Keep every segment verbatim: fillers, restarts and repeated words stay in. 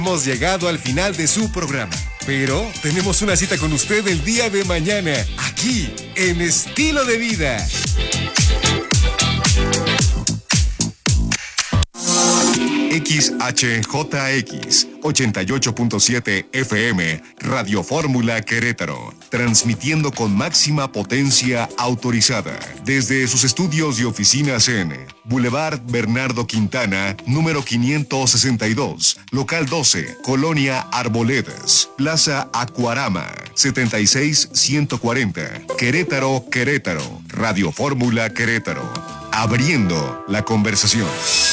Hemos llegado al final de su programa, pero tenemos una cita con usted el día de mañana, aquí, en Estilo de Vida. X H J X ochenta y ocho punto siete F M, Radio Fórmula Querétaro, transmitiendo con máxima potencia autorizada desde sus estudios y oficinas en Boulevard Bernardo Quintana, número quinientos sesenta y dos, local doce, Colonia Arboledas, Plaza Acuarama, setenta y seis ciento cuarenta, Querétaro, Querétaro, Radio Fórmula Querétaro, abriendo la conversación.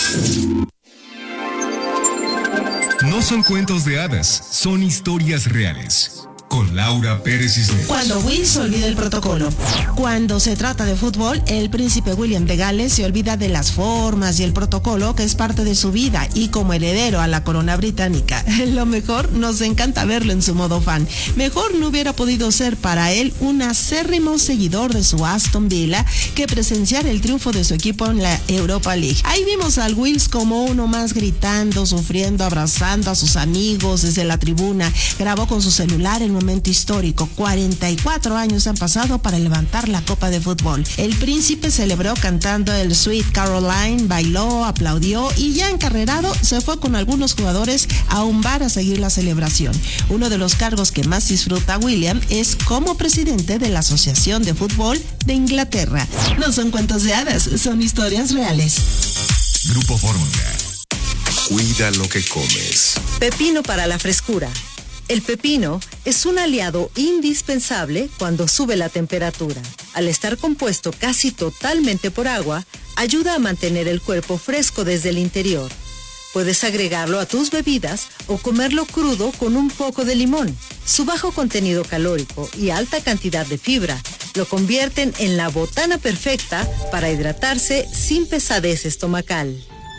No son cuentos de hadas, son historias reales. Con Laura Pérez Cisneros. Cuando Will se olvida el protocolo. Cuando se trata de fútbol, el príncipe William de Gales se olvida de las formas y el protocolo que es parte de su vida, y como heredero a la corona británica, lo mejor, nos encanta verlo en su modo fan. Mejor no hubiera podido ser para él un acérrimo seguidor de su Aston Villa que presenciar el triunfo de su equipo en la Europa League. Ahí vimos al Wills como uno más, gritando, sufriendo, abrazando a sus amigos desde la tribuna. Grabó con su celular el momento histórico. cuarenta y cuatro años han pasado para levantar la Copa de Fútbol. El príncipe celebró cantando el Sweet Caroline, bailó, aplaudió y ya encarrerado se fue con algunos jugadores a un bar a seguir la celebración. Uno de los cargos que más disfruta William es como presidente de la Asociación de Fútbol de Inglaterra. No son cuentos de hadas, son historias reales. Grupo Fórmula. Cuida lo que comes. Pepino para la frescura. El pepino es un aliado indispensable cuando sube la temperatura. Al estar compuesto casi totalmente por agua, ayuda a mantener el cuerpo fresco desde el interior. Puedes agregarlo a tus bebidas o comerlo crudo con un poco de limón. Su bajo contenido calórico y alta cantidad de fibra lo convierten en la botana perfecta para hidratarse sin pesadez estomacal.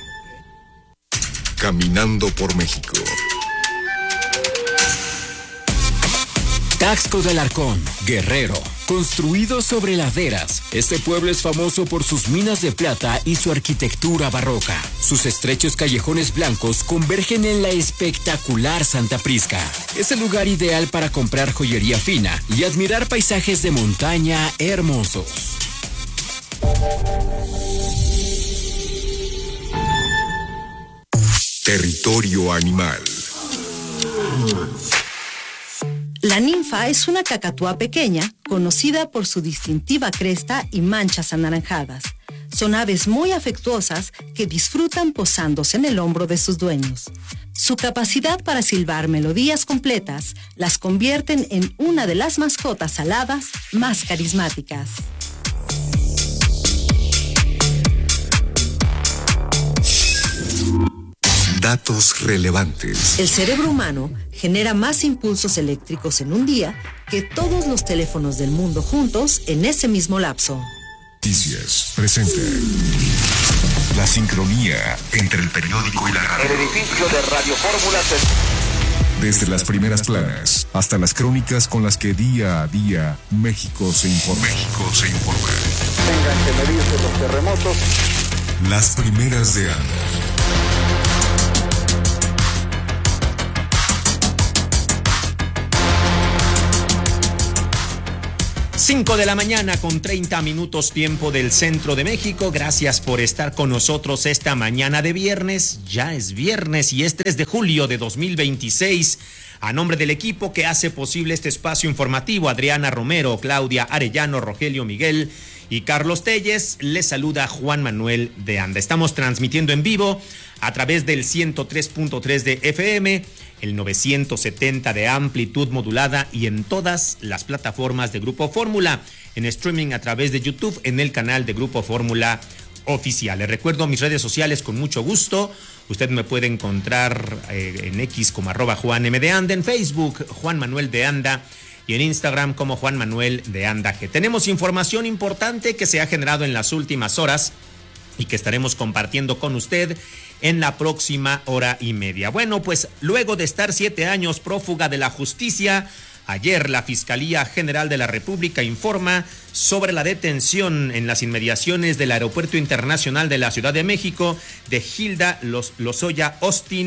Caminando por México. Taxco de Alarcón, Guerrero, construido sobre laderas. Este pueblo es famoso por sus minas de plata y su arquitectura barroca. Sus estrechos callejones blancos convergen en la espectacular Santa Prisca. Es el lugar ideal para comprar joyería fina y admirar paisajes de montaña hermosos. Territorio animal. La ninfa es una cacatúa pequeña, conocida por su distintiva cresta y manchas anaranjadas. Son aves muy afectuosas que disfrutan posándose en el hombro de sus dueños. Su capacidad para silbar melodías completas las convierten en una de las mascotas aladas más carismáticas. Datos relevantes. El cerebro humano genera más impulsos eléctricos en un día que todos los teléfonos del mundo juntos en ese mismo lapso. Noticias presenta la sincronía entre el periódico y la radio. El edificio de Radio Fórmula se... Desde las primeras planas hasta las crónicas con las que día a día México se informa. México se informa. Tengan que medirse los terremotos. Las primeras de Ana. cinco de la mañana con treinta minutos tiempo del centro de México. Gracias por estar con nosotros esta mañana de viernes. Ya es viernes y es tres de julio de dos mil veintiséis. A nombre del equipo que hace posible este espacio informativo, Adriana Romero, Claudia Arellano, Rogelio Miguel y Carlos Telles, les saluda Juan Manuel de Anda. Estamos transmitiendo en vivo a través del ciento tres punto tres de F M, el novecientos setenta de amplitud modulada y en todas las plataformas de Grupo Fórmula, en streaming a través de YouTube en el canal de Grupo Fórmula Oficial. Les recuerdo mis redes sociales con mucho gusto. Usted me puede encontrar eh, en X como arroba Juan M de Anda, en Facebook Juan Manuel de Anda y en Instagram como Juan Manuel de Anda G. Tenemos información importante que se ha generado en las últimas horas y que estaremos compartiendo con usted en la próxima hora y media. Bueno, pues luego de estar siete años prófuga de la justicia, ayer la Fiscalía General de la República informa sobre la detención en las inmediaciones del Aeropuerto Internacional de la Ciudad de México de Hilda Lozoya Austin,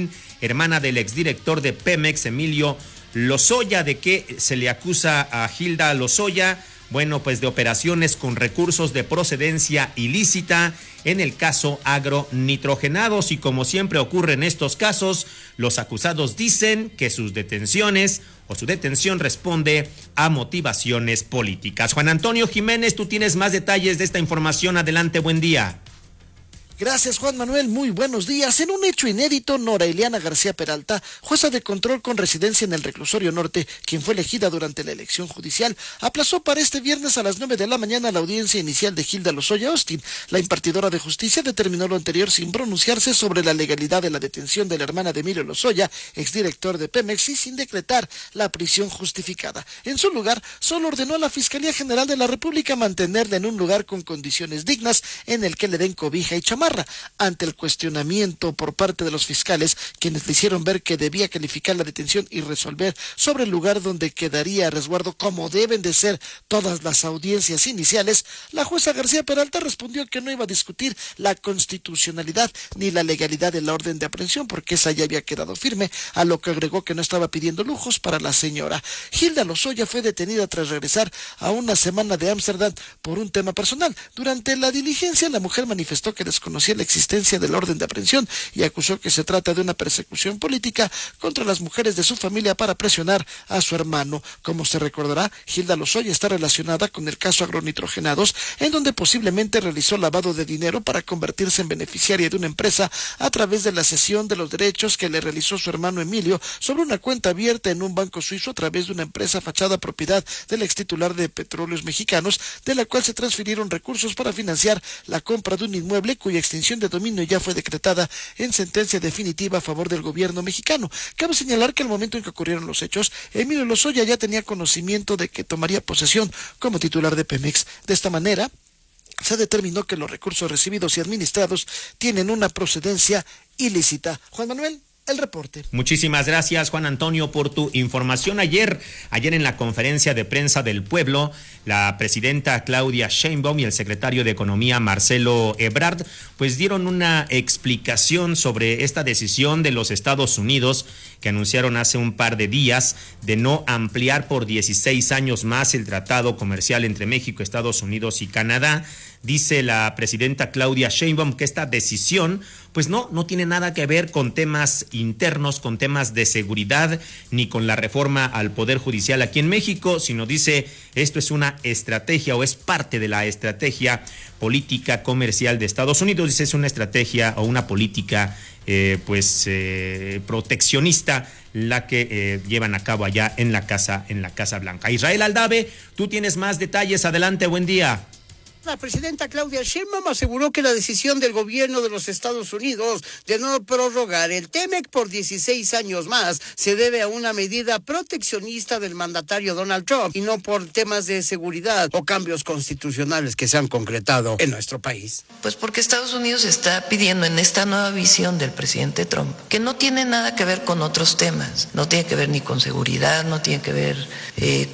hermana del exdirector de Pemex, Emilio Lozoya. ¿De qué se le acusa a Hilda Lozoya? Bueno, pues de operaciones con recursos de procedencia ilícita en el caso agronitrogenados, y como siempre ocurre en estos casos, los acusados dicen que sus detenciones o su detención responde a motivaciones políticas. Juan Antonio Jiménez, tú tienes más detalles de esta información. Adelante, buen día. Gracias, Juan Manuel, muy buenos días. En un hecho inédito, Nora Eliana García Peralta, jueza de control con residencia en el Reclusorio Norte, quien fue elegida durante la elección judicial, aplazó para este viernes a las nueve de la mañana la audiencia inicial de Hilda Lozoya Austin. La impartidora de justicia determinó lo anterior sin pronunciarse sobre la legalidad de la detención de la hermana de Emilio Lozoya, exdirector de Pemex, y sin decretar la prisión justificada. En su lugar, solo ordenó a la Fiscalía General de la República mantenerla en un lugar con condiciones dignas en el que le den cobija y chamarra. Ante el cuestionamiento por parte de los fiscales, quienes le hicieron ver que debía calificar la detención y resolver sobre el lugar donde quedaría a resguardo, como deben de ser todas las audiencias iniciales, la jueza García Peralta respondió que no iba a discutir la constitucionalidad ni la legalidad de la orden de aprehensión, porque esa ya había quedado firme, a lo que agregó que no estaba pidiendo lujos para la señora. Hilda Lozoya fue detenida tras regresar a una semana de Ámsterdam por un tema personal. Durante la diligencia, la mujer manifestó que desconocía la existencia del orden de aprehensión y acusó que se trata de una persecución política contra las mujeres de su familia para presionar a su hermano. Como se recordará, Hilda Lozoya está relacionada con el caso agronitrogenados, en donde posiblemente realizó lavado de dinero para convertirse en beneficiaria de una empresa a través de la cesión de los derechos que le realizó su hermano Emilio sobre una cuenta abierta en un banco suizo a través de una empresa fachada propiedad del ex titular de Petróleos Mexicanos, de la cual se transfirieron recursos para financiar la compra de un inmueble cuya extinción de dominio ya fue decretada en sentencia definitiva a favor del gobierno mexicano. Cabe señalar que al momento en que ocurrieron los hechos, Emilio Lozoya ya tenía conocimiento de que tomaría posesión como titular de Pemex. De esta manera, se determinó que los recursos recibidos y administrados tienen una procedencia ilícita. Juan Manuel, el reporte. Muchísimas gracias, Juan Antonio, por tu información. Ayer, ayer en la conferencia de prensa del pueblo, la presidenta Claudia Sheinbaum y el secretario de Economía Marcelo Ebrard, pues dieron una explicación sobre esta decisión de los Estados Unidos que anunciaron hace un par de días de no ampliar por dieciséis años más el tratado comercial entre México, Estados Unidos y Canadá. Dice la presidenta Claudia Sheinbaum que esta decisión pues no, no tiene nada que ver con temas internos, con temas de seguridad, ni con la reforma al Poder Judicial aquí en México, sino dice esto es una estrategia o es parte de la estrategia política comercial de Estados Unidos. Dice es una estrategia o una política eh, pues eh, proteccionista la que eh, llevan a cabo allá en la Casa, en la Casa Blanca. Israel Aldave, tú tienes más detalles. Adelante, buen día. La presidenta Claudia Sheinbaum aseguró que la decisión del gobierno de los Estados Unidos de no prorrogar el TEMEC por dieciséis años más se debe a una medida proteccionista del mandatario Donald Trump y no por temas de seguridad o cambios constitucionales que se han concretado en nuestro país. Pues porque Estados Unidos está pidiendo en esta nueva visión del presidente Trump, que no tiene nada que ver con otros temas, no tiene que ver ni con seguridad, no tiene que ver eh,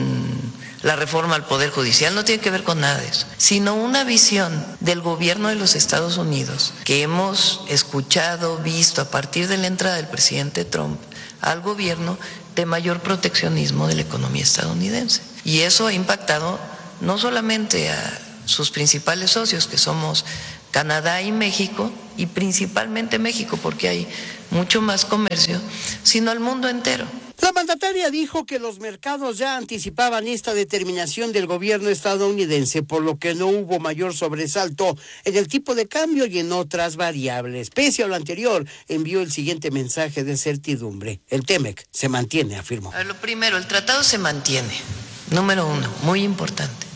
con la reforma al Poder Judicial, no tiene que ver con nada de eso, sino una visión del gobierno de los Estados Unidos que hemos escuchado, visto a partir de la entrada del presidente Trump al gobierno de mayor proteccionismo de la economía estadounidense. Y eso ha impactado no solamente a sus principales socios, que somos Canadá y México, y principalmente México, porque hay mucho más comercio, sino al mundo entero. La mandataria dijo que los mercados ya anticipaban esta determinación del gobierno estadounidense, por lo que no hubo mayor sobresalto en el tipo de cambio y en otras variables. Pese a lo anterior, envió el siguiente mensaje de certidumbre. El TEMEC se mantiene, afirmó. A ver, lo primero, el tratado se mantiene. Número uno, muy importante.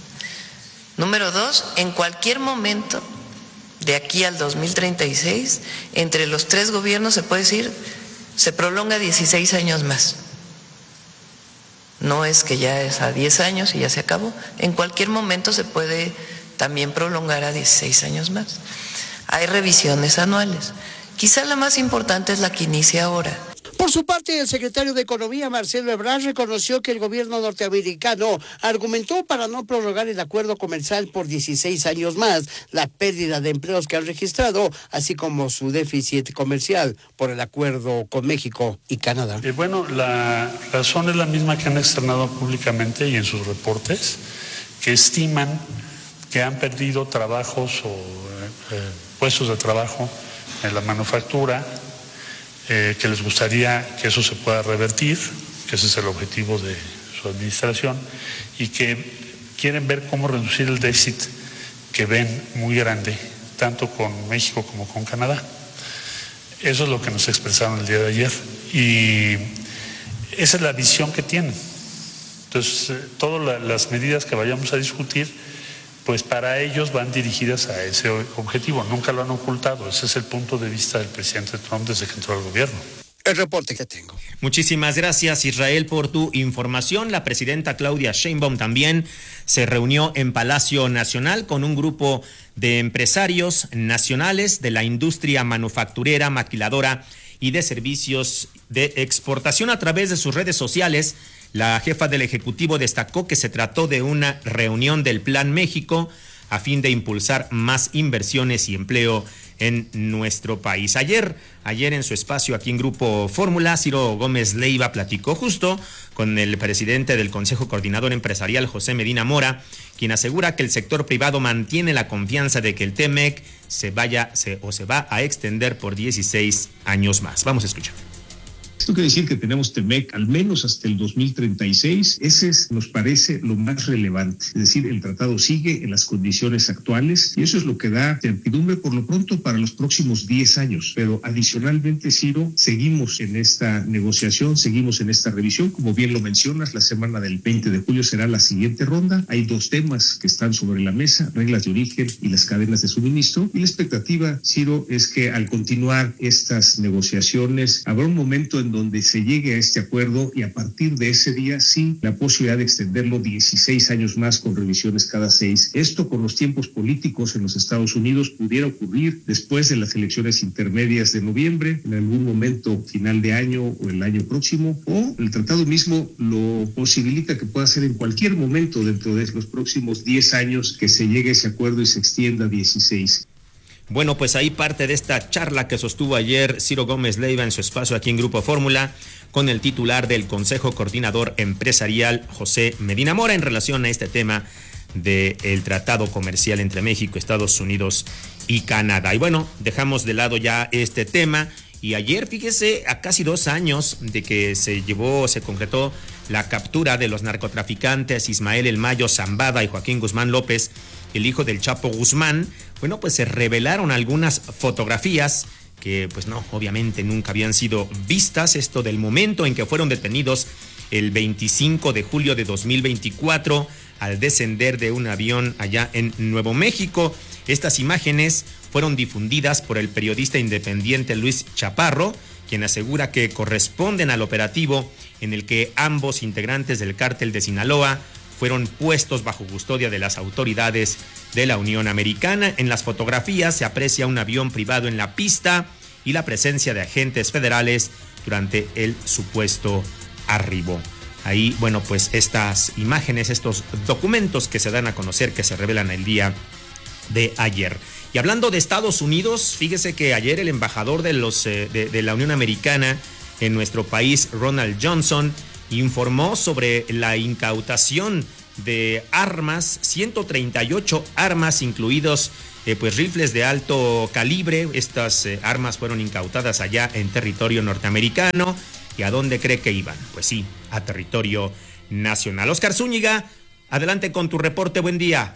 Número dos, en cualquier momento, de aquí al dos mil treinta y seis, entre los tres gobiernos se puede decir, se prolonga dieciséis años más. No es que ya es a diez años y ya se acabó. En cualquier momento se puede también prolongar a dieciséis años más. Hay revisiones anuales. Quizá la más importante es la que inicia ahora. Por Por su parte, el secretario de Economía, Marcelo Ebrard, reconoció que el gobierno norteamericano argumentó para no prorrogar el acuerdo comercial por dieciséis años más, la pérdida de empleos que han registrado, así como su déficit comercial por el acuerdo con México y Canadá. Eh, bueno, la razón es la misma que han externado públicamente y en sus reportes, que estiman que han perdido trabajos o eh, puestos de trabajo en la manufactura, eh, que les gustaría que eso se pueda revertir, que ese es el objetivo de su administración, y que quieren ver cómo reducir el déficit que ven muy grande, tanto con México como con Canadá. Eso es lo que nos expresaron el día de ayer, y esa es la visión que tienen. Entonces, eh, todas la, las medidas que vayamos a discutir, pues para ellos van dirigidas a ese objetivo, nunca lo han ocultado, ese es el punto de vista del presidente Trump desde que entró al gobierno. El reporte que tengo. Muchísimas gracias, Israel, por tu información. La presidenta Claudia Sheinbaum también se reunió en Palacio Nacional con un grupo de empresarios nacionales de la industria manufacturera, maquiladora y de servicios de exportación. A través de sus redes sociales, la jefa del Ejecutivo destacó que se trató de una reunión del Plan México a fin de impulsar más inversiones y empleo en nuestro país. Ayer, ayer en su espacio aquí en Grupo Fórmula, Ciro Gómez Leiva platicó justo con el presidente del Consejo Coordinador Empresarial, José Medina Mora, quien asegura que el sector privado mantiene la confianza de que el T-MEC se vaya se, o se va a extender por dieciséis años más. Vamos a escuchar. Esto quiere decir que tenemos T-MEC al menos hasta el dos mil treinta y seis. Ese es, nos parece lo más relevante. Es decir, el tratado sigue en las condiciones actuales y eso es lo que da certidumbre por lo pronto para los próximos diez años. Pero adicionalmente, Ciro, seguimos en esta negociación, seguimos en esta revisión. Como bien lo mencionas, la semana del veinte de julio será la siguiente ronda. Hay dos temas que están sobre la mesa, reglas de origen y las cadenas de suministro. Y la expectativa, Ciro, es que al continuar estas negociaciones habrá un momento en donde se llegue a este acuerdo y a partir de ese día sí la posibilidad de extenderlo dieciséis años más con revisiones cada seis. Esto con los tiempos políticos en los Estados Unidos pudiera ocurrir después de las elecciones intermedias de noviembre, en algún momento final de año o el año próximo, o el tratado mismo lo posibilita que pueda ser en cualquier momento dentro de los próximos diez años que se llegue a ese acuerdo y se extienda a dieciséis. Bueno, pues ahí parte de esta charla que sostuvo ayer Ciro Gómez Leiva en su espacio aquí en Grupo Fórmula con el titular del Consejo Coordinador Empresarial, José Medina Mora, en relación a este tema del tratado comercial entre México, Estados Unidos y Canadá. Y bueno, dejamos de lado ya este tema y ayer, fíjese, a casi dos años de que se llevó, se concretó la captura de los narcotraficantes Ismael El Mayo Zambada y Joaquín Guzmán López, el hijo del Chapo Guzmán, bueno, pues se revelaron algunas fotografías que, pues no, obviamente nunca habían sido vistas. Esto del momento en que fueron detenidos el veinticinco de julio de dos mil veinticuatro al descender de un avión allá en Nuevo México. Estas imágenes fueron difundidas por el periodista independiente Luis Chaparro, quien asegura que corresponden al operativo en el que ambos integrantes del cártel de Sinaloa fueron puestos bajo custodia de las autoridades de la Unión Americana. En las fotografías se aprecia un avión privado en la pista y la presencia de agentes federales durante el supuesto arribo. Ahí, bueno, pues estas imágenes, estos documentos que se dan a conocer, que se revelan el día de ayer. Y hablando de Estados Unidos, fíjese que ayer el embajador de, los, eh, de, de la Unión Americana en nuestro país, Ronald Johnson, informó sobre la incautación de armas, ciento treinta y ocho armas, incluidos eh, pues rifles de alto calibre. Estas eh, armas fueron incautadas allá en territorio norteamericano. ¿Y a dónde cree que iban? Pues sí, a territorio nacional. Oscar Zúñiga, adelante con tu reporte, buen día.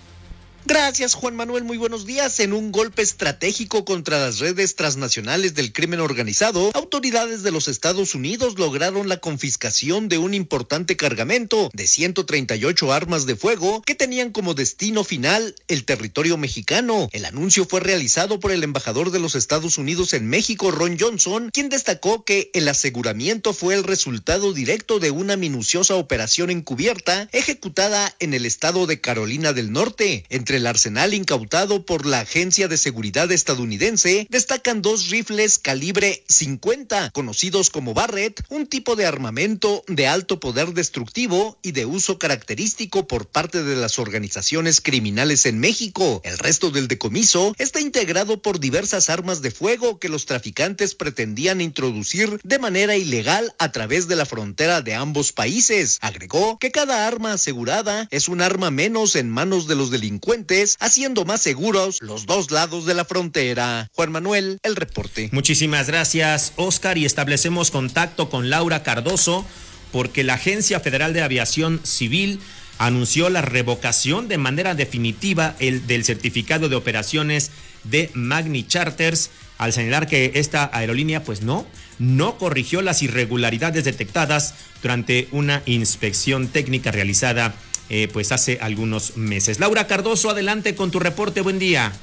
Gracias, Juan Manuel, muy buenos días. En un golpe estratégico contra las redes transnacionales del crimen organizado, autoridades de los Estados Unidos lograron la confiscación de un importante cargamento de ciento treinta y ocho armas de fuego que tenían como destino final el territorio mexicano. El anuncio fue realizado por el embajador de los Estados Unidos en México, Ron Johnson, quien destacó que el aseguramiento fue el resultado directo de una minuciosa operación encubierta ejecutada en el estado de Carolina del Norte. Entre Entre el arsenal incautado por la Agencia de Seguridad estadounidense destacan dos rifles calibre cincuenta, conocidos como Barrett, un tipo de armamento de alto poder destructivo y de uso característico por parte de las organizaciones criminales en México. El resto del decomiso está integrado por diversas armas de fuego que los traficantes pretendían introducir de manera ilegal a través de la frontera de ambos países. Agregó que cada arma asegurada es un arma menos en manos de los delincuentes, haciendo más seguros los dos lados de la frontera. Juan Manuel, el reporte. Muchísimas gracias, Oscar, y establecemos contacto con Laura Cardoso porque la Agencia Federal de Aviación Civil anunció la revocación de manera definitiva el del certificado de operaciones de Magni Charters, al señalar que esta aerolínea pues no, no corrigió las irregularidades detectadas durante una inspección técnica realizada eh, pues hace algunos meses. Laura Cardoso, adelante con tu reporte, buen día.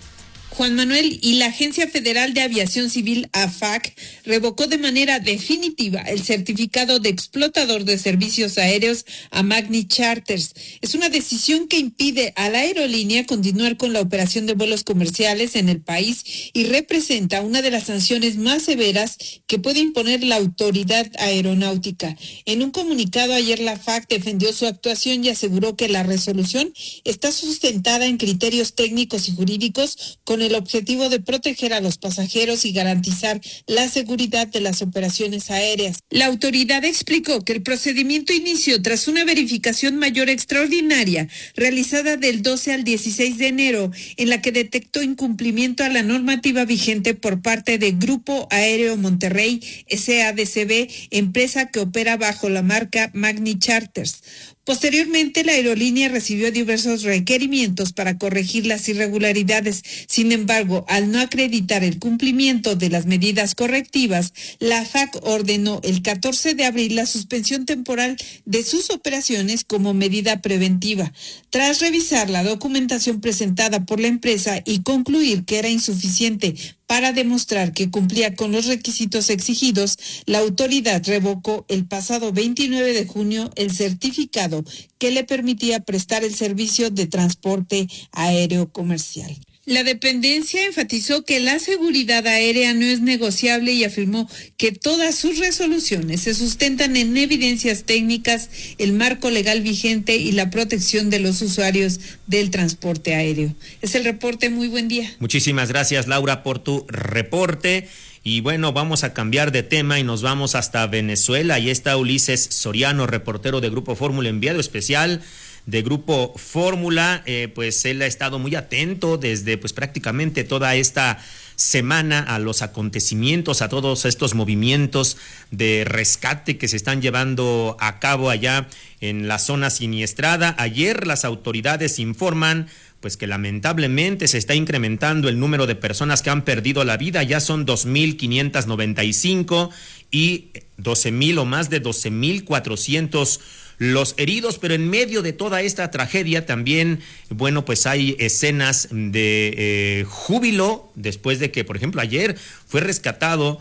Juan Manuel, y la Agencia Federal de Aviación Civil, A F A C, revocó de manera definitiva el certificado de explotador de servicios aéreos a Magni Charters. Es una decisión que impide a la aerolínea continuar con la operación de vuelos comerciales en el país y representa una de las sanciones más severas que puede imponer la autoridad aeronáutica. En un comunicado ayer, la F A C defendió su actuación y aseguró que la resolución está sustentada en criterios técnicos y jurídicos con el objetivo de proteger a los pasajeros y garantizar la seguridad de las operaciones aéreas. La autoridad explicó que el procedimiento inició tras una verificación mayor extraordinaria realizada del doce al dieciséis de enero, en la que detectó incumplimiento a la normativa vigente por parte de Grupo Aéreo Monterrey, S A D C B, empresa que opera bajo la marca Magni Charters. Posteriormente, la aerolínea recibió diversos requerimientos para corregir las irregularidades. Sin embargo, al no acreditar el cumplimiento de las medidas correctivas, la F A C ordenó el catorce de abril la suspensión temporal de sus operaciones como medida preventiva. Tras revisar la documentación presentada por la empresa y concluir que era insuficiente para demostrar que cumplía con los requisitos exigidos, la autoridad revocó el pasado veintinueve de junio el certificado que le permitía prestar el servicio de transporte aéreo comercial. La dependencia enfatizó que la seguridad aérea no es negociable y afirmó que todas sus resoluciones se sustentan en evidencias técnicas, el marco legal vigente y la protección de los usuarios del transporte aéreo. Es el reporte, muy buen día. Muchísimas gracias, Laura, por tu reporte. Y bueno, vamos a cambiar de tema y nos vamos hasta Venezuela. Ahí está Ulises Soriano, reportero de Grupo Fórmula, enviado especial de Grupo Fórmula. Eh, pues él ha estado muy atento desde pues prácticamente toda esta semana a los acontecimientos, a todos estos movimientos de rescate que se están llevando a cabo allá en la zona siniestrada. Ayer las autoridades informan pues que lamentablemente se está incrementando el número de personas que han perdido la vida. Ya son dos mil quinientos noventa y cinco y doce mil o más de doce mil cuatrocientos los heridos, pero en medio de toda esta tragedia también, bueno, pues hay escenas de eh, júbilo después de que, por ejemplo, ayer fue rescatado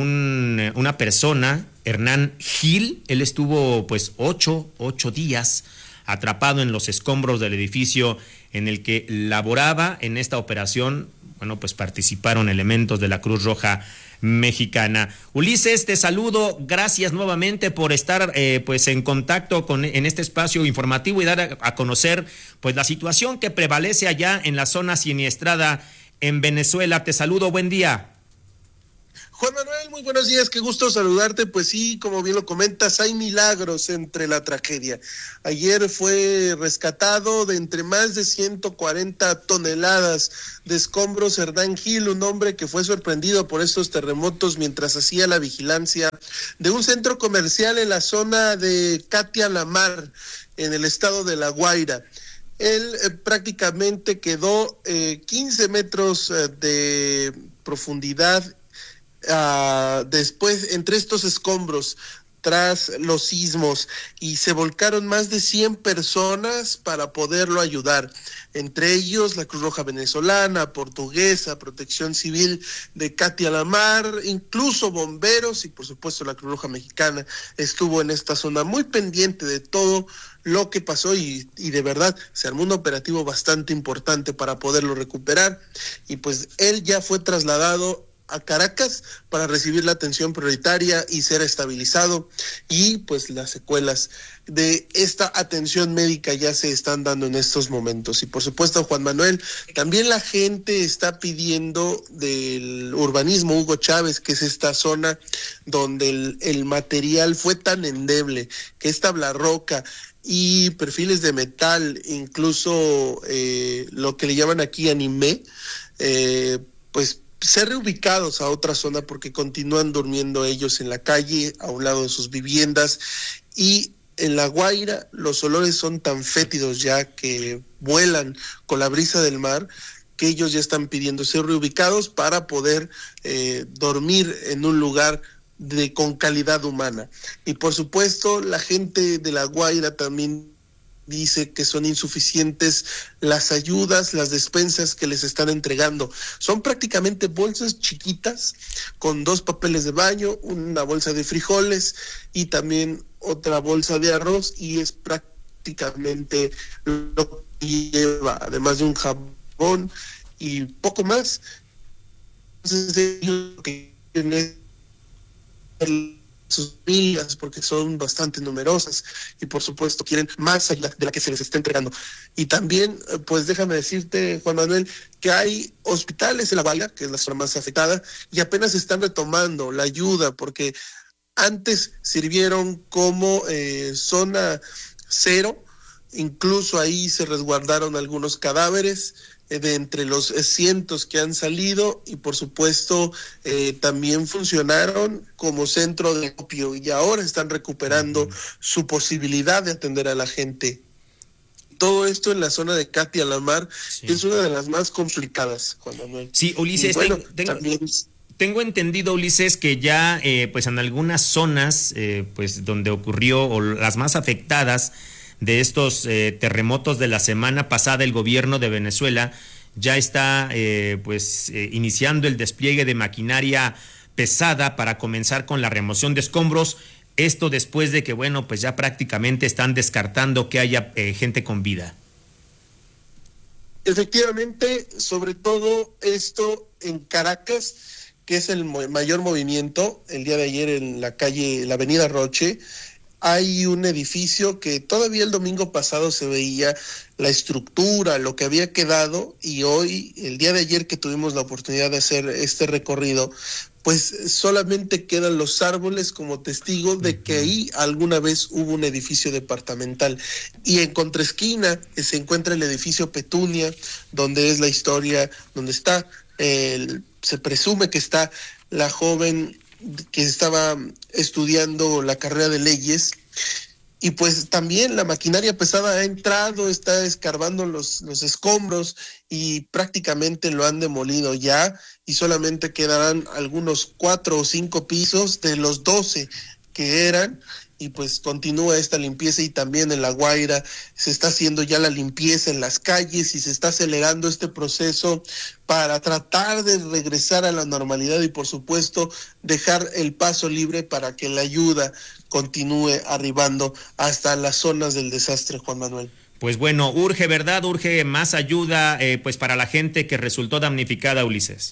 un, una persona, Hernán Gil. Él estuvo pues ocho, ocho días atrapado en los escombros del edificio en el que laboraba. En esta operación, bueno, pues participaron elementos de la Cruz Roja Mexicana. Ulises, te saludo, gracias nuevamente por estar eh, pues en contacto con en este espacio informativo y dar a, a conocer pues la situación que prevalece allá en la zona siniestrada en Venezuela. Te saludo, buen día. Juan Manuel, muy buenos días, qué gusto saludarte. Pues sí, como bien lo comentas, hay milagros entre la tragedia. Ayer fue rescatado de entre más de ciento cuarenta toneladas de escombros Hernán Gil, un hombre que fue sorprendido por estos terremotos mientras hacía la vigilancia de un centro comercial en la zona de Catia La Mar, en el estado de La Guaira. Él eh, prácticamente quedó eh, quince metros eh, de profundidad Uh, después entre estos escombros. tras los sismos y se volcaron más de cien personas para poderlo ayudar, entre ellos la Cruz Roja Venezolana, Portuguesa, Protección Civil de Katia la Mar, incluso bomberos y por supuesto la Cruz Roja Mexicana estuvo en esta zona muy pendiente de todo lo que pasó y, y de verdad se armó un operativo bastante importante para poderlo recuperar y pues él ya fue trasladado a Caracas para recibir la atención prioritaria y ser estabilizado y pues las secuelas de esta atención médica ya se están dando en estos momentos. Y por supuesto, Juan Manuel, también la gente está pidiendo del urbanismo Hugo Chávez, que es esta zona donde el, el material fue tan endeble, que es tabla roca y perfiles de metal, incluso eh, lo que le llaman aquí anime, eh, pues ser reubicados a otra zona porque continúan durmiendo ellos en la calle, a un lado de sus viviendas, y en La Guaira los olores son tan fétidos ya que vuelan con la brisa del mar, que ellos ya están pidiendo ser reubicados para poder eh, dormir en un lugar de con calidad humana. Y por supuesto la gente de La Guaira también dice que son insuficientes las ayudas, las despensas que les están entregando. Son prácticamente bolsas chiquitas con dos papeles de baño, una bolsa de frijoles y también otra bolsa de arroz, y es prácticamente lo que lleva, además de un jabón y poco más. Entonces ellos lo que quieren es sus familias, porque son bastante numerosas y por supuesto quieren más ayuda de la que se les está entregando. Y también, pues déjame decirte, Juan Manuel, que hay hospitales en La Guaira, que es la zona más afectada, y apenas están retomando la ayuda, porque antes sirvieron como eh, zona cero, incluso ahí se resguardaron algunos cadáveres de entre los cientos que han salido, y por supuesto eh, también funcionaron como centro de opio y ahora están recuperando uh-huh. su posibilidad de atender a la gente. Todo esto en la zona de Katia la Mar, sí. que es una de las más complicadas, Juan Manuel. Sí, Ulises, bueno, ten, tengo, también... tengo entendido, Ulises, que ya eh, pues en algunas zonas eh, pues donde ocurrió, o las más afectadas de estos eh, terremotos de la semana pasada, el gobierno de Venezuela ya está eh, pues eh, iniciando el despliegue de maquinaria pesada para comenzar con la remoción de escombros. Esto después de que, bueno, pues ya prácticamente están descartando que haya eh, gente con vida. Efectivamente, sobre todo esto en Caracas, que es el mayor movimiento. El día de ayer en la calle, la avenida Roche, hay un edificio que todavía el domingo pasado se veía la estructura, lo que había quedado, y hoy, el día de ayer que tuvimos la oportunidad de hacer este recorrido, pues solamente quedan los árboles como testigo de que ahí alguna vez hubo un edificio departamental. Y en contraesquina se encuentra el edificio Petunia, donde es la historia, donde está, el, se presume que está la joven que estaba estudiando la carrera de leyes, y pues también la maquinaria pesada ha entrado, está escarbando los, los escombros y prácticamente lo han demolido ya, y solamente quedarán algunos cuatro o cinco pisos de los doce que eran, y pues continúa esta limpieza. Y también en La Guaira se está haciendo ya la limpieza en las calles y se está acelerando este proceso para tratar de regresar a la normalidad y por supuesto dejar el paso libre para que la ayuda continúe arribando hasta las zonas del desastre, Juan Manuel. Pues bueno, urge, ¿verdad? Urge más ayuda eh, pues para la gente que resultó damnificada, Ulises.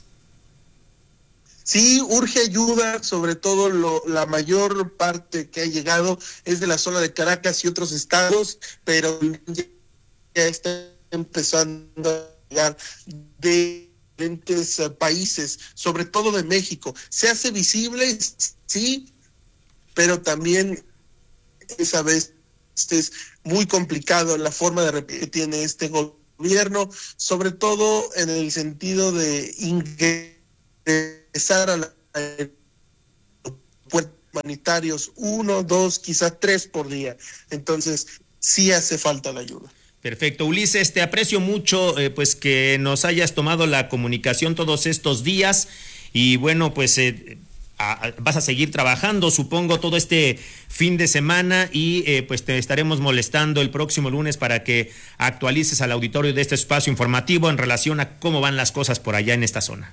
Sí, urge ayuda, sobre todo lo, la mayor parte que ha llegado es de la zona de Caracas y otros estados, pero ya está empezando a llegar de diferentes países, sobre todo de México. Se hace visible, sí, pero también esa vez es muy complicado la forma de repetir que tiene este gobierno, sobre todo en el sentido de ingresar a los puertos humanitarios, uno, dos, quizás tres por día. Entonces, sí hace falta la ayuda. Perfecto. Ulises, te aprecio mucho eh, pues que nos hayas tomado la comunicación todos estos días y bueno, pues eh, a, vas a seguir trabajando, supongo, todo este fin de semana y eh, pues te estaremos molestando el próximo lunes para que actualices al auditorio de este espacio informativo en relación a cómo van las cosas por allá en esta zona.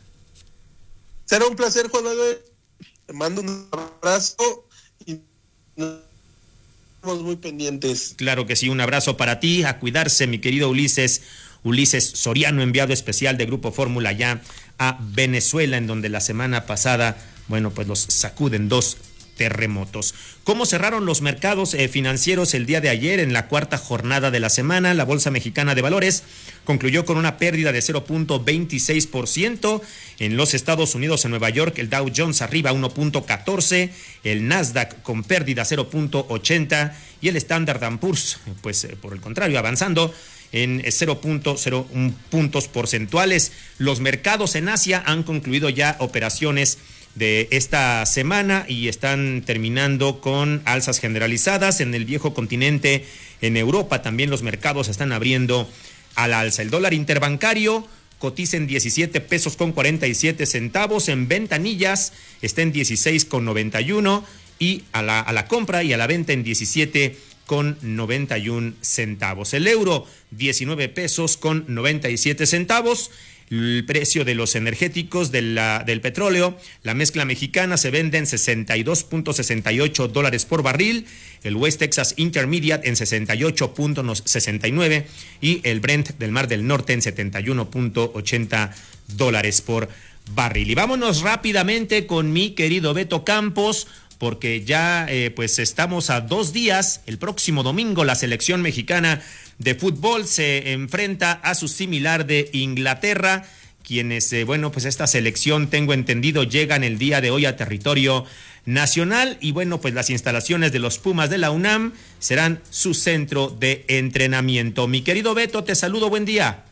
Será un placer, Juan Manuel. Te mando un abrazo y nos estamos muy pendientes. Claro que sí, un abrazo para ti, a cuidarse, mi querido Ulises, Ulises Soriano, enviado especial de Grupo Fórmula ya a Venezuela, en donde la semana pasada, bueno, pues los sacuden dos terremotos. ¿Cómo cerraron los mercados eh, financieros el día de ayer en la cuarta jornada de la semana? La Bolsa Mexicana de Valores concluyó con una pérdida de cero punto veintiséis por ciento. En los Estados Unidos, en Nueva York, el Dow Jones arriba uno punto catorce, el Nasdaq con pérdida cero punto ochenta y el Standard and Poor's, pues eh, por el contrario, avanzando en cero punto cero uno puntos porcentuales. Los mercados en Asia han concluido ya operaciones de esta semana y están terminando con alzas generalizadas. En el viejo continente, en Europa, también los mercados están abriendo al alza. El dólar interbancario cotiza en diecisiete pesos con cuarenta y siete centavos, en ventanillas está en dieciséis con noventa y uno y a la, a la compra y a la venta en diecisiete con noventa y un centavos. El euro, diecinueve pesos con noventa y siete centavos. El precio de los energéticos de la, del petróleo, la mezcla mexicana se vende en sesenta y dos punto sesenta y ocho dólares por barril, el West Texas Intermediate en sesenta y ocho punto sesenta y nueve y el Brent del Mar del Norte en setenta y uno punto ochenta dólares por barril. Y vámonos rápidamente con mi querido Beto Campos, porque ya eh, pues estamos a dos días. El próximo domingo la selección mexicana de fútbol se enfrenta a su similar de Inglaterra, quienes, eh, bueno, pues esta selección, tengo entendido, llegan el día de hoy a territorio nacional y bueno, pues las instalaciones de los Pumas de la UNAM serán su centro de entrenamiento. Mi querido Beto, te saludo, buen día.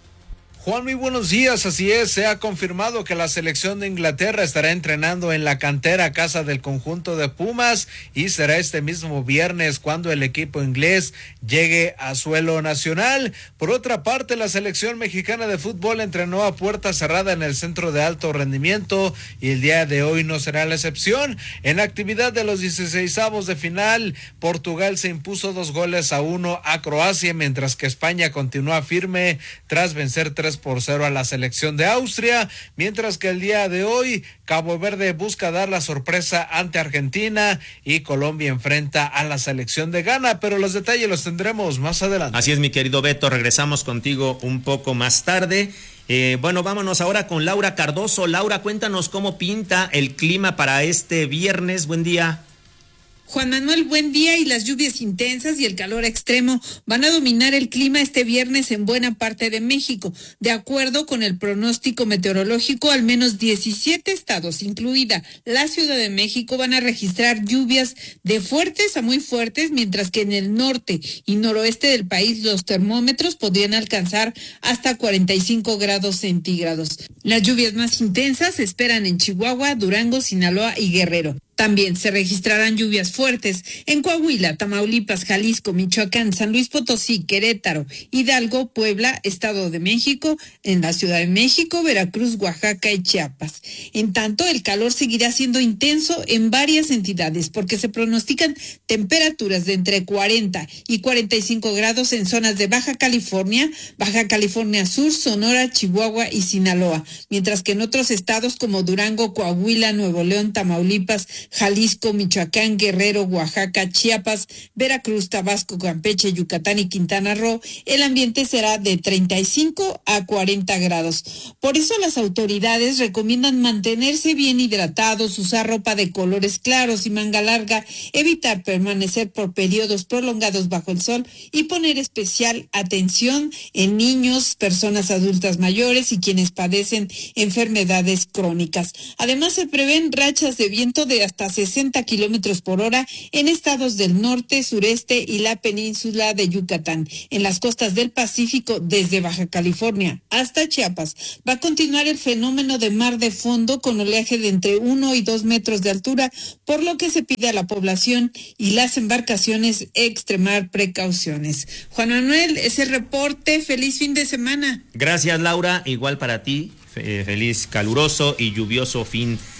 Juan, muy buenos días. Así es, se ha confirmado que la selección de Inglaterra estará entrenando en la cantera casa del conjunto de Pumas y será este mismo viernes cuando el equipo inglés llegue a suelo nacional. Por otra parte, la selección mexicana de fútbol entrenó a puerta cerrada en el centro de alto rendimiento y el día de hoy no será la excepción. En la actividad de los dieciseisavos de final, Portugal se impuso dos goles a uno a Croacia, mientras que España continúa firme tras vencer tres por cero a la selección de Austria, mientras que el día de hoy Cabo Verde busca dar la sorpresa ante Argentina y Colombia enfrenta a la selección de Ghana, pero los detalles los tendremos más adelante. Así es, mi querido Beto, regresamos contigo un poco más tarde. Eh, bueno, vámonos ahora con Laura Cardoso. Laura, cuéntanos cómo pinta el clima para este viernes. Buen día. Juan Manuel, buen día. Y las lluvias intensas y el calor extremo van a dominar el clima este viernes en buena parte de México. De acuerdo con el pronóstico meteorológico, al menos diecisiete estados, incluida la Ciudad de México, van a registrar lluvias de fuertes a muy fuertes, mientras que en el norte y noroeste del país los termómetros podrían alcanzar hasta cuarenta y cinco grados centígrados. Las lluvias más intensas se esperan en Chihuahua, Durango, Sinaloa y Guerrero. También se registrarán lluvias fuertes en Coahuila, Tamaulipas, Jalisco, Michoacán, San Luis Potosí, Querétaro, Hidalgo, Puebla, Estado de México, en la Ciudad de México, Veracruz, Oaxaca y Chiapas. En tanto, el calor seguirá siendo intenso en varias entidades porque se pronostican temperaturas de entre cuarenta y cuarenta y cinco grados en zonas de Baja California, Baja California Sur, Sonora, Chihuahua y Sinaloa, mientras que en otros estados como Durango, Coahuila, Nuevo León, Tamaulipas, Jalisco, Michoacán, Guerrero, Oaxaca, Chiapas, Veracruz, Tabasco, Campeche, Yucatán y Quintana Roo, el ambiente será de treinta y cinco a cuarenta grados. Por eso las autoridades recomiendan mantenerse bien hidratados, usar ropa de colores claros y manga larga, evitar permanecer por periodos prolongados bajo el sol y poner especial atención en niños, personas adultas mayores y quienes padecen enfermedades crónicas. Además, se prevén rachas de viento de hasta sesenta kilómetros por hora en estados del norte, sureste y la península de Yucatán. En las costas del Pacífico, desde Baja California hasta Chiapas, va a continuar el fenómeno de mar de fondo con oleaje de entre uno y dos metros de altura, por lo que se pide a la población y las embarcaciones extremar precauciones. Juan Manuel, ese reporte. Feliz fin de semana. Gracias, Laura. Igual para ti. Feliz, caluroso y lluvioso fin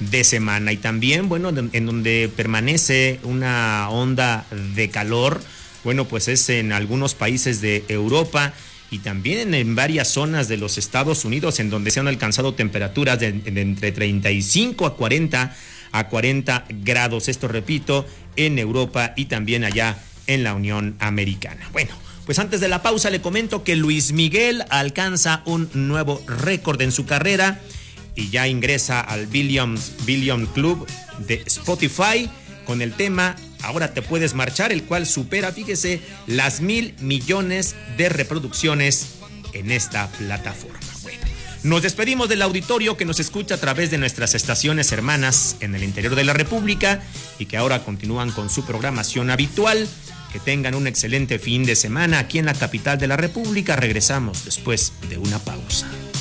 de semana. Y también, bueno, en donde permanece una onda de calor, bueno, pues es en algunos países de Europa y también en varias zonas de los Estados Unidos, en donde se han alcanzado temperaturas de, de entre treinta y cinco a cuarenta grados. Esto, repito, en Europa y también allá en la Unión Americana. Bueno, pues antes de la pausa le comento que Luis Miguel alcanza un nuevo récord en su carrera y ya ingresa al Billions, Billion Club de Spotify con el tema Ahora Te Puedes Marchar, el cual supera, fíjese, las mil millones de reproducciones en esta plataforma. Bueno, nos despedimos del auditorio que nos escucha a través de nuestras estaciones hermanas en el interior de la República y que ahora continúan con su programación habitual. Que tengan un excelente fin de semana aquí en la capital de la República. Regresamos después de una pausa.